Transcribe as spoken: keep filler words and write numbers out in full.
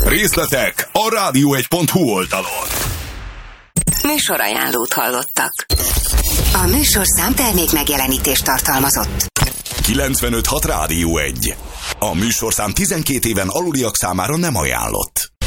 Részletek a rádió egy pont hu oldalon. Műsorajánlót hallottak. A műsorszám termék megjelenítést tartalmazott. kilencvenöt hat Rádió egy. A műsorszám tizenkét éven aluliak számára nem ajánlott.